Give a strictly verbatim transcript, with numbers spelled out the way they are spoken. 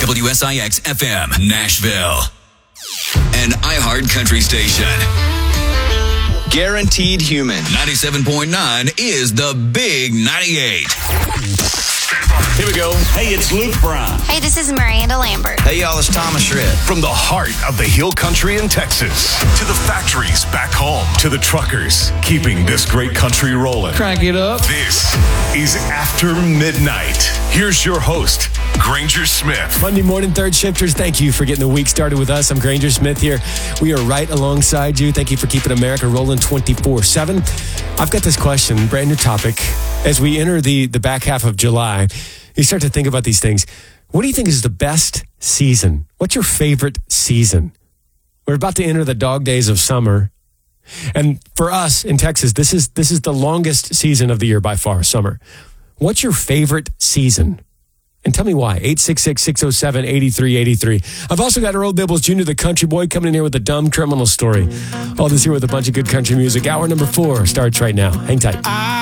W S I X F M, Nashville. An iHeart Country station. Guaranteed Human. ninety-seven point nine is the Big ninety-eight. Here we go. Hey, it's Luke Brown. Hey, this is Miranda Lambert. Hey, y'all, it's Thomas Shred. From the heart of the hill country in Texas to the factories back home to the truckers keeping this great country rolling. Crank it up. This is After Midnight. Here's your host, Granger Smith. Monday morning, third shifters, thank you for getting the week started with us. I'm Granger Smith here. We are right alongside you. Thank you for keeping America rolling twenty-four seven. I've got this question, brand new topic. As we enter the, the back half of July, you start to think about these things. What do you think is the best season? What's your favorite season? We're about to enter the dog days of summer. And for us in Texas, this is this is the longest season of the year by far, summer. What's your favorite season? And tell me why. eight six six, six oh seven, eight three eight three. I've also got Earl Bibbles Junior, the country boy, coming in here with a dumb criminal story. All this here with a bunch of good country music. Hour number four starts right now. Hang tight.